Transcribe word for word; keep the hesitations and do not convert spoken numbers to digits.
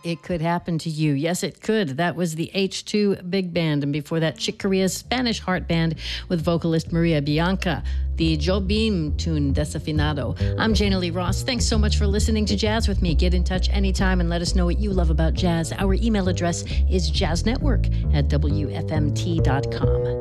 It could happen to you. Yes, it could. That was the H two Big Band. And before that, Chick Corea's Spanish Heart Band with vocalist Maria Bianca. The Jobim tune, Desafinado. I'm Jana Lee Ross. Thanks so much for listening to Jazz with me. Get in touch anytime and let us know what you love about jazz. Our email address is jazznetwork at W F M T dot com.